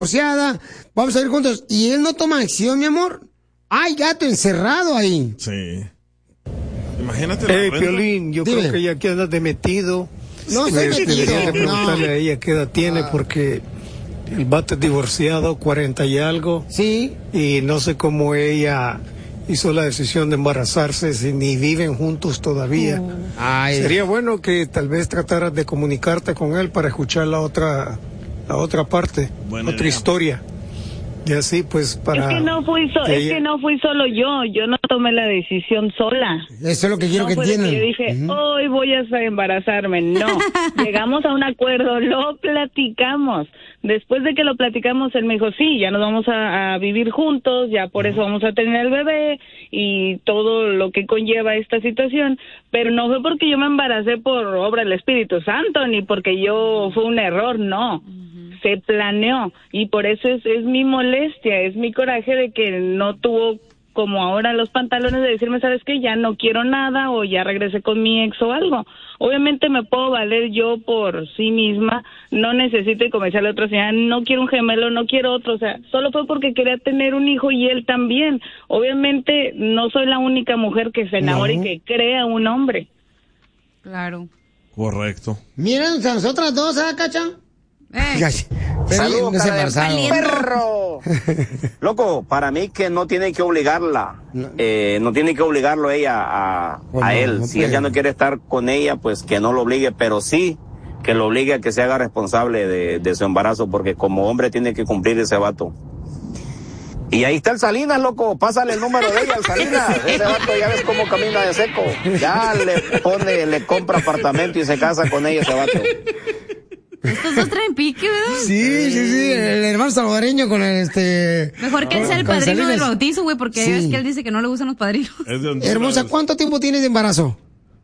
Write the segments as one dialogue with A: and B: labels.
A: divorciada, vamos a ir juntos. Y él no toma acción, mi amor. Hay gato encerrado ahí.
B: Sí. Imagínate.
C: Piolín, yo creo que ya queda de metido.
A: No soy metido.
C: Debería de preguntarle a ella qué edad tiene, porque el vato es divorciado, 40 y algo.
A: Sí.
C: Y no sé cómo ella hizo la decisión de embarazarse si ni viven juntos todavía. Sería bueno que tal vez trataras de comunicarte con él para escuchar la otra parte, otra historia. Y así pues para...
D: Es que no fui solo yo no tomé la decisión sola.
A: Eso es lo que quiero que entiendan.
D: Yo dije, hoy voy a embarazarme. No, llegamos a un acuerdo, lo platicamos. Después de que lo platicamos, él me dijo, sí, ya nos vamos a vivir juntos, ya por eso vamos a tener el bebé y todo lo que conlleva esta situación. Pero no fue porque yo me embaracé por obra del Espíritu Santo, ni porque fue un error, no. Se planeó y por eso es mi molestia, es mi coraje de que no tuvo como ahora los pantalones de decirme, ¿sabes qué? Ya no quiero nada o ya regresé con mi ex o algo. Obviamente me puedo valer yo por sí misma, no necesito convencerle a otra señora, no quiero un gemelo, no quiero otro, o sea, solo fue porque quería tener un hijo y él también. Obviamente no soy la única mujer que se enamora y que crea un hombre.
E: Claro.
B: Correcto.
A: Miren, nosotras dos, ¿ah, Cacha?
F: Saludos, perro. Loco, para mí que no tiene que obligarla, no tiene que obligarlo a ella a él. Si ella no quiere estar con ella, pues que no lo obligue, pero sí que lo obligue a que se haga responsable de su embarazo, porque como hombre tiene que cumplir ese vato. Y ahí está el Salinas, loco, pásale el número de ella al Salinas. Ese vato ya ves cómo camina de seco. Ya le compra apartamento y se casa con ella ese vato.
E: Estos dos traen pique, ¿verdad?
A: Sí, el hermano salvadoreño con
E: Mejor que él sea el padrino del bautizo, güey, porque es que él dice que no le gustan los padrinos.
A: Hermosa, ¿cuánto tiempo tienes de embarazo?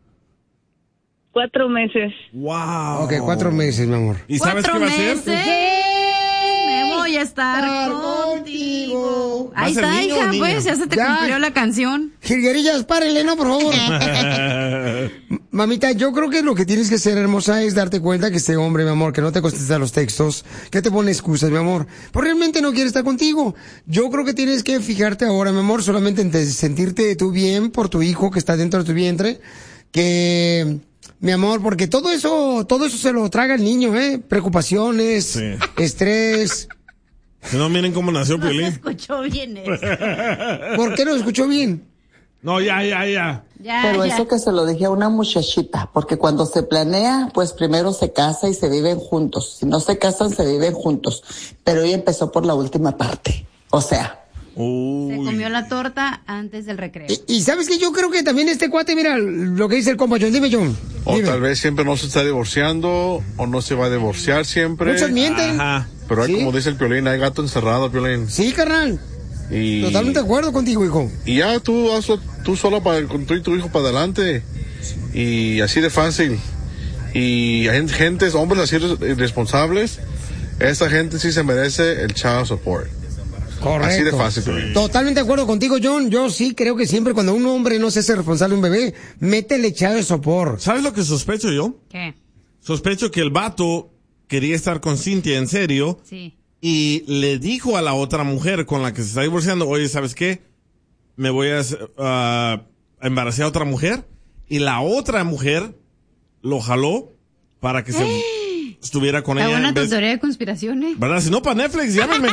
D: 4 meses.
B: Wow.
A: Ok, 4 meses, mi amor.
B: ¿Y sabes qué va a hacer?
E: Me voy a estar contigo. Ahí está, hija, pues, ya se te cumplió la canción.
A: Jilguerillas, párenle, ¿no? Por favor. Mamita, yo creo que lo que tienes que hacer, hermosa, es darte cuenta que este hombre, mi amor, que no te contesta los textos, que te pone excusas, mi amor, pues realmente no quiere estar contigo. Yo creo que tienes que fijarte ahora, mi amor, solamente en sentirte tú bien por tu hijo que está dentro de tu vientre, que... Mi amor, porque todo eso se lo traga el niño, preocupaciones, estrés.
B: Que no miren cómo nació Piolín.
E: No se escuchó bien eso.
A: ¿Por qué no lo escuchó bien?
B: No, ya.
G: Pero eso que se lo dije a una muchachita, porque cuando se planea, pues primero se casa y se viven juntos. Si no se casan, se viven juntos. Pero ella empezó por la última parte. O sea...
E: Se comió la torta antes del recreo.
A: Y sabes que yo creo que también este cuate, mira lo que dice el compa John. Dime, John.
H: O tal vez siempre no se está divorciando o no se va a divorciar siempre.
A: Muchos mienten.
H: Ajá. Pero hay, como dice el Piolín, hay gato encerrado, Piolín.
A: Sí, carnal. Totalmente de acuerdo contigo, hijo.
H: Y ya tú solo con tú y tu hijo para adelante. Y así de fácil. Y hay hombres así irresponsables. Esa gente sí se merece el child support.
A: Correcto.
H: Así de fácil.
A: Totalmente de acuerdo contigo, John. Yo sí creo que siempre cuando un hombre no se hace responsable de un bebé, métele echado de sopor.
B: ¿Sabes lo que sospecho yo?
E: ¿Qué?
B: Sospecho que el vato quería estar con Cintia en serio.
E: Sí.
B: Y le dijo a la otra mujer con la que se está divorciando, oye, ¿sabes qué? Me voy a embarazar a otra mujer. Y la otra mujer lo jaló para que se... estuviera con ella.
E: Está buena tu teoría de conspiraciones.
B: ¿Verdad? Si no, para Netflix, llámame.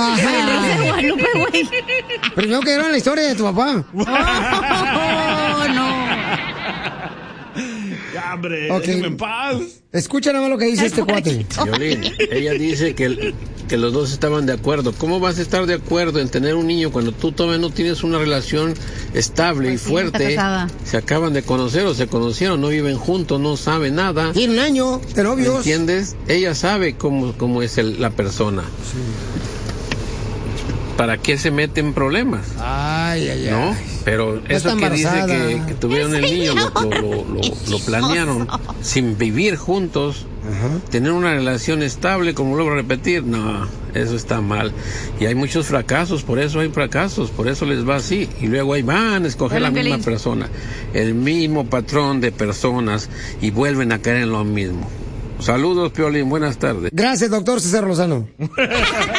A: Primero que era la historia de tu papá.
E: Oh, no.
B: Ya, hombre, déjame en paz.
A: Escucha nada más lo que dice este cuate.
I: Violín, ella dice que los dos estaban de acuerdo. ¿Cómo vas a estar de acuerdo en tener un niño cuando tú todavía no tienes una relación estable y fuerte? Se acaban de conocer o se conocieron, no viven juntos, no saben nada.
A: Tiene un año de novios.
I: ¿Entiendes? Ella sabe cómo es la persona. Sí. ¿Para qué se mete en problemas?
A: Ay.
I: ¿No? Pero eso que dice que tuvieron el niño, lo planearon sin vivir juntos, tener una relación estable, como vuelvo a repetir, no, eso está mal. Y hay muchos fracasos, por eso hay fracasos, por eso les va así. Y luego ahí van a escoger la misma persona, el mismo patrón de personas y vuelven a caer en lo mismo. Saludos, Piolín, buenas tardes.
A: Gracias, doctor César Lozano.